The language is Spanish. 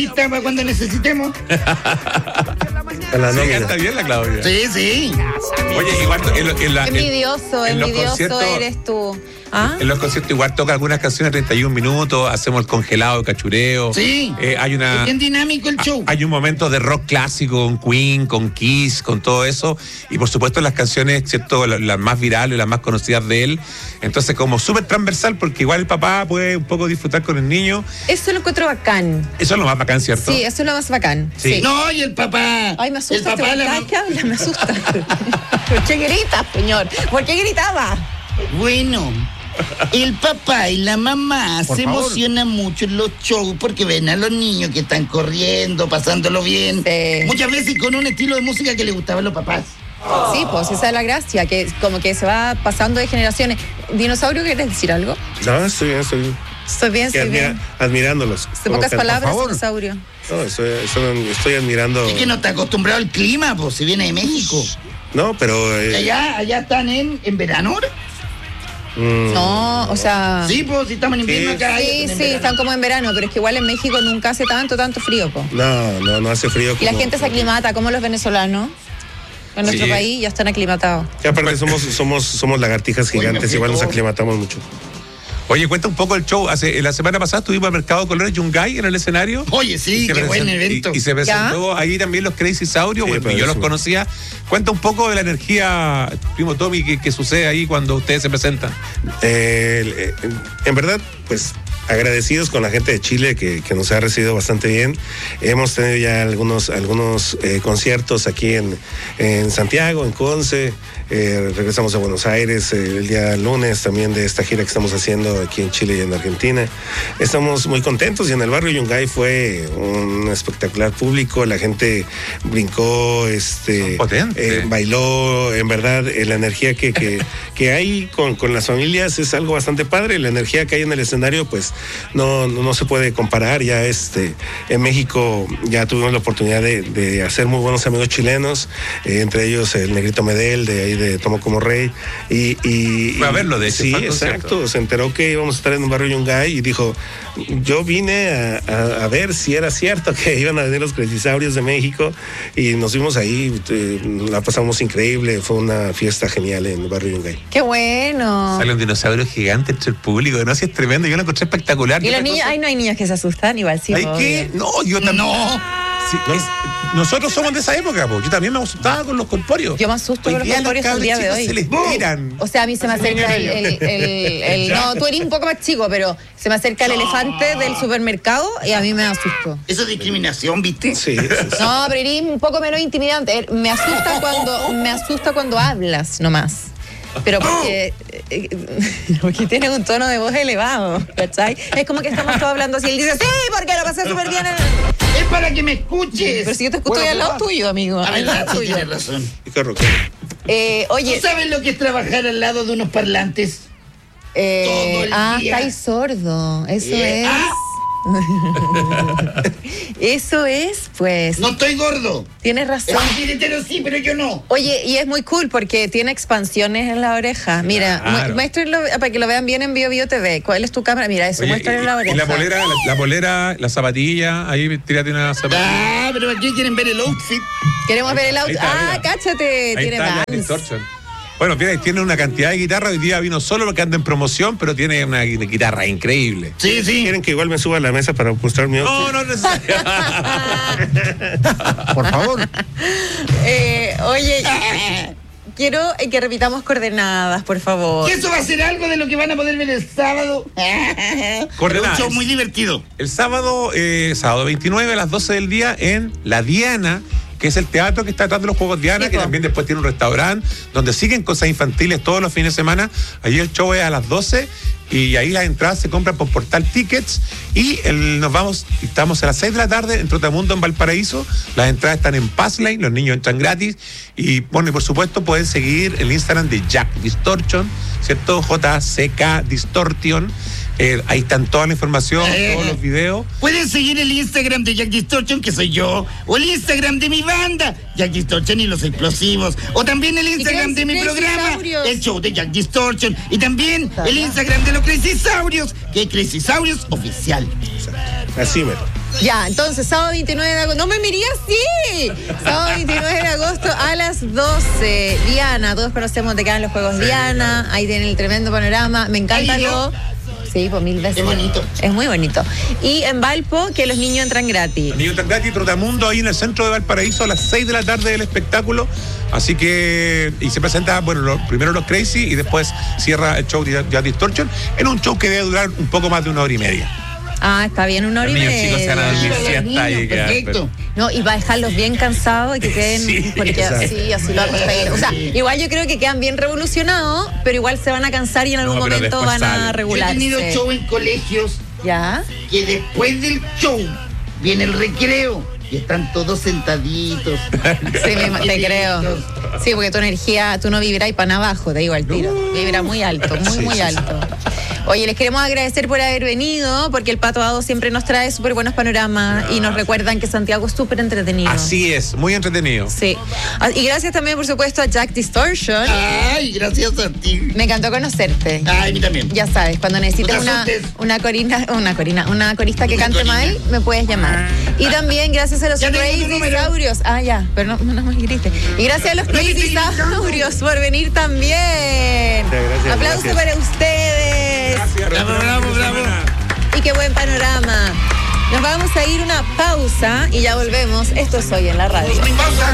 para cuando necesitemos. A la nómina. Está bien la Claudia. Sí. Oye, igual Envidioso eres tú. ¿Ah? En los conciertos igual toca algunas canciones de 31 minutos, hacemos el congelado, el cachureo. Sí. Hay una... Es bien dinámico el show. Hay un momento de rock clásico con Queen, con Kiss, con todo eso. Y por supuesto las canciones, ¿cierto? Las más virales, las más conocidas de él. Entonces como súper transversal porque igual el papá puede un poco disfrutar con el niño. Eso lo encuentro bacán. Eso es lo más bacán, ¿cierto? Sí, eso es lo más bacán. Sí. No, y el papá. Ay, me asusta. El papá cada vez que habla me asusta. ¿Por qué grita, señor? ¿Por qué gritaba? Bueno, el papá y la mamá se emocionan mucho en los shows porque ven a los niños que están corriendo, pasándolo bien. Sí. Muchas veces con un estilo de música que les gustaba a los papás. Sí, pues esa es la gracia, que como que se va pasando de generaciones. Dinosaurio, ¿quieres decir algo? No, estoy bien, estoy bien. Estoy bien. Admirándolos. De pocas palabras, Por favor. dinosaurio. No, estoy admirando. Es que no está acostumbrado al clima, pues, si viene de México. No, pero. Allá están en verano ahora. No, o sea... Sí, pues, si estamos en invierno acá. Sí, están como en verano, pero es que igual en México nunca hace tanto frío, po. No hace frío. Y la gente se aclimata, como los venezolanos. En nuestro país ya están aclimatados. Y aparte somos lagartijas gigantes, igual nos aclimatamos mucho. Oye, cuenta un poco el show. La semana pasada estuvimos al Mercado Colores Yungay en el escenario. Oye, sí, qué buen evento. Y se presentó ahí también los Crazy Saurios, Sí, bueno, yo los conocía. Cuenta un poco de la energía, primo Tommy, que sucede ahí cuando ustedes se presentan. En verdad, pues agradecidos con la gente de Chile que nos ha recibido bastante bien. Hemos tenido ya algunos conciertos aquí en Santiago, en Conce. Regresamos a Buenos Aires el día lunes también de esta gira que estamos haciendo aquí en Chile y en Argentina. Estamos muy contentos y en el barrio Yungay fue un espectacular público. La gente brincó, bailó. En verdad, la energía que hay con las familias es algo bastante padre. La energía que hay en el escenario, pues no se puede comparar. Ya en México ya tuvimos la oportunidad de hacer muy buenos amigos chilenos, entre ellos el Negrito Medel de ahí de Tomo como Rey Fue a verlo, de hecho. Sí, exacto. Se enteró que íbamos a estar en un barrio Yungay y dijo, yo vine a ver si era cierto que iban a venir los Crecisaurios de México, y nos vimos ahí, la pasamos increíble, fue una fiesta genial en el barrio Yungay. ¡Qué bueno! Sale un dinosaurio gigante entre el público, ¿no? Así es tremendo, yo lo encontré espectacular. Y los niños, no hay niños que se asustan, igual sí. ¿Hay qué? No, yo también. No. Sí, nosotros somos de esa época, po. Yo también me asustaba con los corpóreos. Yo me asusto con los corpóreos el día de hoy. Se les tiran. O sea, a mí se me acerca no, tú eres un poco más chico, pero se me acerca el elefante del supermercado y a mí me asusto. Eso es discriminación, ¿viste? Sí. No, pero eres un poco menos intimidante. Me asusta cuando hablas nomás. Pero porque tiene un tono de voz elevado, ¿cachai? Es como que estamos todos hablando así. Él dice, sí, porque lo pasé súper bien. Es para que me escuches. Pero si yo te escucho al lado tuyo, amigo. Al lado tuyo. Tienes razón. Oye. ¿Tú sabes lo que es trabajar al lado de unos parlantes? Todo el día. Estáis sordo. Eso es. Eso es, pues. No estoy gordo. Tienes razón. El tiritero sí, pero yo no. Oye, y es muy cool porque tiene expansiones en la oreja. Mira, claro. muéstrenlo para que lo vean bien en Bio TV. ¿Cuál es tu cámara? Mira, eso, muéstrenlo en la oreja. Y la polera, la zapatilla, ahí tírate una zapatilla. Pero aquí quieren ver el outfit. Queremos ver el outfit. Cáchate. Ahí Tiene está Vans. la Distortion. Bueno, tiene una cantidad de guitarras. Hoy día vino solo lo que anda en promoción, pero tiene una guitarra increíble. Sí. ¿Quieren que igual me suba a la mesa para mostrar mi outfit? No necesario. Por favor. Oye, quiero que repitamos coordenadas, por favor. ¿Y eso va a ser algo de lo que van a poder ver el sábado? Coordenadas. Un show muy divertido. El sábado 29 a las 12 del día en La Diana, que es el teatro que está detrás de los Juegos Diana, que también después tiene un restaurante donde siguen cosas infantiles todos los fines de semana. Allí el show es a las 12 y ahí las entradas se compran por Portal Tickets y estamos a las 6 de la tarde en Trotamundo, en Valparaíso. Las entradas están en Passlane, los niños entran gratis y bueno, y por supuesto pueden seguir el Instagram de Jack Distortion, ¿cierto? JCK Distortion. Ahí están toda la información, todos los videos. Pueden seguir el Instagram de Jack Distortion, que soy yo, o el Instagram de mi banda, Jack Distortion y los Explosivos, o también el Instagram de mi programa, el show de Jack Distortion, y también el Instagram de los Crecisaurios, que es Crecisaurios Oficial. Así, mero. Ya, entonces, sábado 29 de agosto. ¡No me miré así! Sábado 29 de agosto a las 12. Diana, todos conocemos de qué van los juegos Diana. Ahí tienen el tremendo panorama. Me encanta lo. Sí, pues 1000 veces. Es bonito. Es muy bonito. Y en Valpo, que los niños entran gratis. Los niños entran gratis, Trotamundo, ahí en el centro de Valparaíso, a las 6 de la tarde del espectáculo. Así que, y se presenta, bueno, primero los Crazy y después cierra el show de Jack Distortion en un show que debe durar un poco más de 1 hora y media. Ah, está bien, 1 hora y media. Los niños chicos se van a dormir siesta y perfecto. No, y va a dejarlos bien cansados y que queden, Sí, porque así lo O sea, igual yo creo que quedan bien revolucionados, pero igual se van a cansar y en algún momento van a Yo regularse. he tenido show en colegios ¿Ya? que después del show viene el recreo y están todos sentaditos. Sí, te creo. Sí, porque tu energía, tú no vibras para abajo, te digo al tiro. Vibra muy alto, muy alto. Oye, les queremos agradecer por haber venido, porque el Pato Dado siempre nos trae súper buenos panoramas y nos recuerdan que Santiago es súper entretenido. Así es, muy entretenido. Sí. Y gracias también, por supuesto, a Jack Distortion. Ay, gracias a ti. Me encantó conocerte. Ay, a mí también. Ya sabes, cuando necesites No te asustes. una corista que cante mal, me puedes llamar. Y también gracias a los Ya tengo tu Crazy número. Saurios. Ah, ya, pero no me grites. Y gracias a los Crazy Saurios por venir también. Gracias, Aplauso gracias. para ustedes. Gracias. Bravo. Y qué buen panorama. Nos vamos a ir una pausa y ya volvemos. Esto es Hoy en la Radio. Pausa.